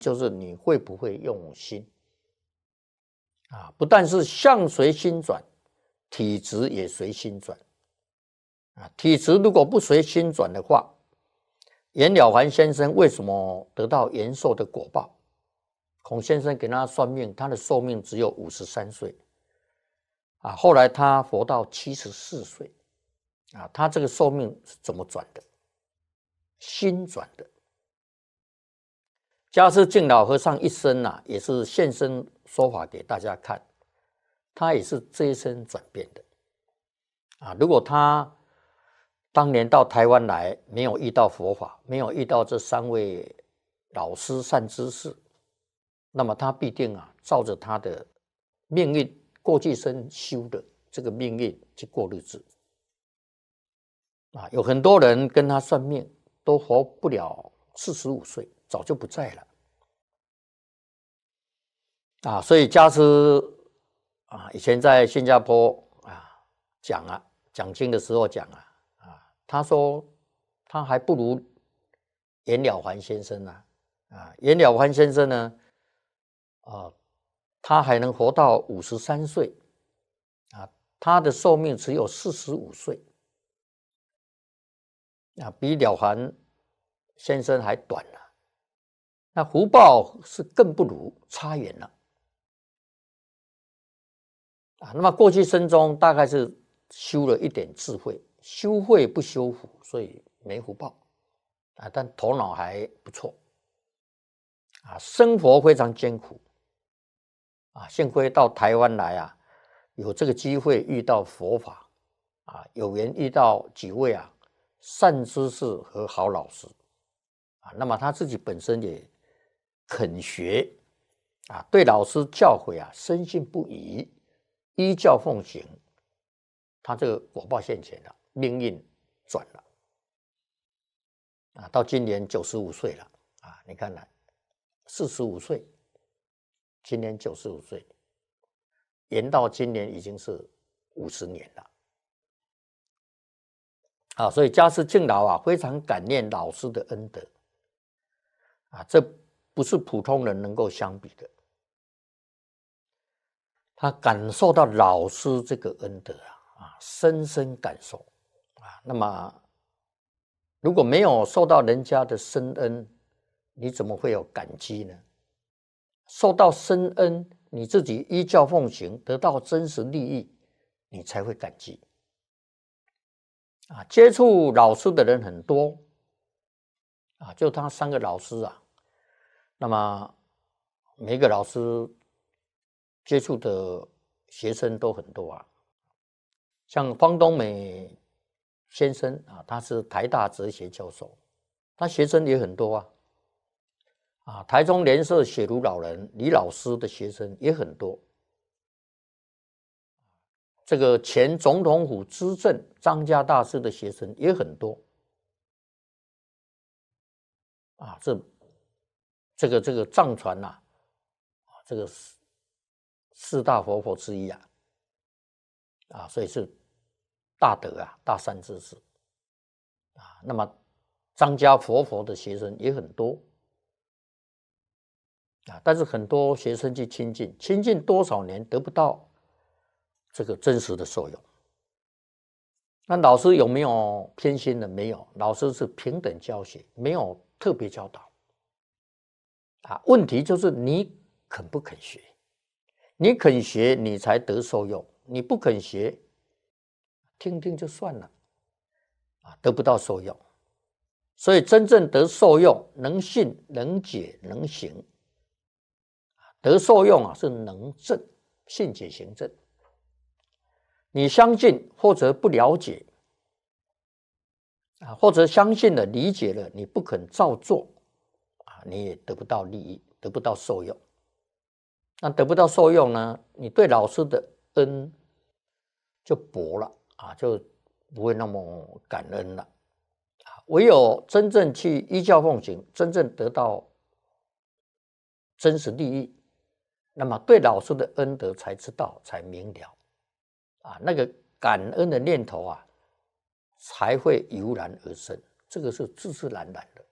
就是你会不会用心啊？不但是相随心转，体质也随心转啊。体质如果不随心转的话，颜了凡先生为什么得到延寿的果报？孔先生给他算命，他的寿命只有53岁啊。后来他活到74岁啊，他这个寿命是怎么转的？心转的。迦叶净老和尚一生啊，也是现身说法给大家看，他也是这一生转变的啊。如果他当年到台湾来，没有遇到佛法，没有遇到这3位老师善知识，那么他必定啊，照着他的命运过去生修的这个命运去过日子啊。有很多人跟他算命，都活不了45岁，早就不在了啊。所以迦叶啊，以前在新加坡啊讲经的时候讲他说他还不如颜了凡先生颜了凡先生呢他还能活到53岁啊，他的寿命只有45岁啊，比了凡先生还短了。那福报是更不如，差远了啊。那么过去生中大概是修了一点智慧，修慧不修福，所以没福报啊，但头脑还不错啊。生活非常艰苦啊，幸亏到台湾来啊，有这个机会遇到佛法啊，有缘遇到几位善知识和好老师啊。那么他自己本身也肯学啊，对老师教诲深信不疑，依教奉行，他这个果报现前了，命运转了啊。到今年95岁了啊，你看45岁，今年95岁，延到今年已经是50年了啊。所以迦叶净老非常感念老师的恩德啊，这不是普通人能够相比的。他感受到老师这个恩德深深感受啊。那么如果没有受到人家的深恩，你怎么会有感激呢？受到深恩，你自己依教奉行，得到真实利益，你才会感激啊。接触老师的人很多啊，就他3个老师那么每个老师接触的学生都很多像方东美先生他是台大哲学教授，他学生也很多台中联社写儒老人李老师的学生也很多，这个前总统府资政张家大师的学生也很多这个藏传这个4大活佛之一所以是大德大善知识那么张家佛的学生也很多但是很多学生去亲近多少年得不到这个真实的受用。那老师有没有偏心的？没有，老师是平等教学，没有特别教导问题就是你肯不肯学，你肯学你才得受用，你不肯学听听就算了得不到受用。所以真正得受用，能信能解能行得受用是能证，信解行证。你相信或者不了解或者相信了理解了，你不肯照做你也得不到利益，得不到受用。那得不到受用呢，你对老师的恩就薄了就不会那么感恩了唯有真正去依教奉行，真正得到真实利益，那么对老师的恩德才知道，才明了那个感恩的念头才会油然而生，这个是自自然然的